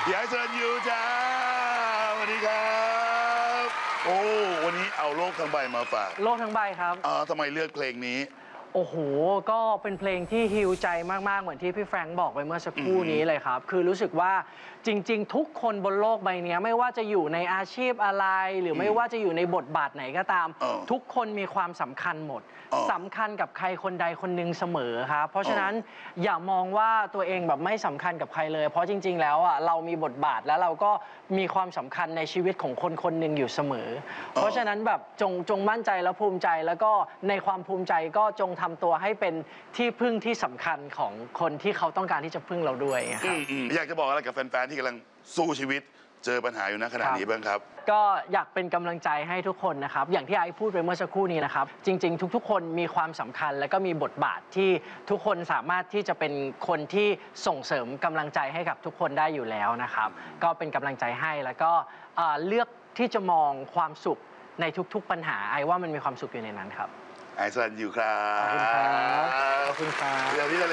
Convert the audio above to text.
พี่ไอซ์สรัญยูจ้าสวัสดีครับโอ้วันนี้เอาโลกทั้งใบมาฝากโลกทั้งใบครับทำไมเลือกเพลงนี้โอ้โหก็เป็นเพลงที่ฮีลใจมากๆเหมือนที่พี่แฟรงค์บอกไปเมื่อสักครู่นี้เลยครับคือรู้สึกว่าจริงๆทุกคนบนโลกใบนี้ไม่ว่าจะอยู่ในอาชีพอะไรหรือไม่ว่าจะอยู่ในบทบาทไหนก็ตามทุกคนมีความสำคัญหมดสำคัญกับใครคนใดคนหนึ่งเสมอครับเพราะฉะนั้นอย่ามองว่าตัวเองแบบไม่สำคัญกับใครเลยเพราะจริงๆแล้วอ่ะเรามีบทบาทแล้วเราก็มีความสำคัญในชีวิตของคนคนหนึ่งอยู่เสมอเพราะฉะนั้นแบบจงมั่นใจและภูมิใจแล้วก็ในความภูมิใจก็จงทำตัวให้เป็นที่พึ่งที่สำคัญของคนที่เขาต้องการที่จะพึ่งเราด้วยครับอยากจะบอกอะไรกับแฟนๆที่กำลังสู้ชีวิตเจอปัญหาอยู่ณขณะนี้บ้างครับก็อยากเป็นกำลังใจให้ทุกคนนะครับอย่างที่ไอซ์พูดไปเมื่อสักครู่นี้นะครับจริงๆทุกๆคนมีความสำคัญและก็มีบทบาทที่ทุกคนสามารถที่จะเป็นคนที่ส่งเสริมกำลังใจให้กับทุกคนได้อยู่แล้วนะครับก็เป็นกำลังใจให้แล้วก็เลือกที่จะมองความสุขในทุกๆปัญหาไอว่ามันมีความสุขอยู่ในนั้นครับไอซ์สรัญยูครับขอบคุณครับ